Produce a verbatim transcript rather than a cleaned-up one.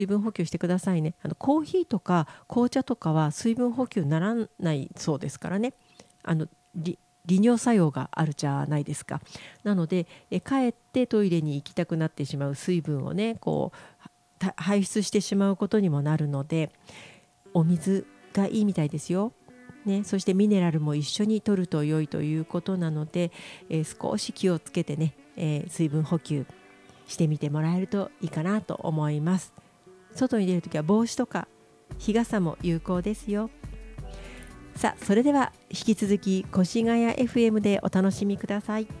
水分補給してくださいね。あのコーヒーとか紅茶とかは水分補給ならないそうですからね。あの利利尿作用があるじゃないですか。なのでえかえってトイレに行きたくなってしまう水分をねこうた排出してしまうことにもなるので、お水がいいみたいですよ。ね、そしてミネラルも一緒に摂ると良いということなので、えー少し気をつけてね、えー水分補給してみてもらえるといいかなと思います。外に出るときは帽子とか日傘も有効ですよ。さあ、それでは引き続き越谷 エフエム でお楽しみください。